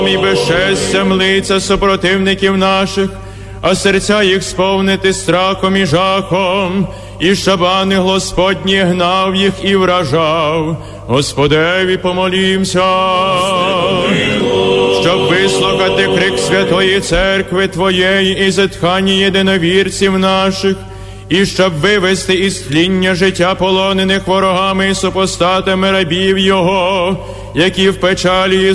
І безчестям лиця супротивників наших, а серця їх сповнити страхом і жахом, і щоб ангел Господній гнав їх і вражав. Господеві помолімся. Щоб вислухати крик Святої Церкви Твоєї і зітхання єдиновірців наших, і щоб вивести із тління життя полонених ворогами і супостатами рабів Його, які в печалі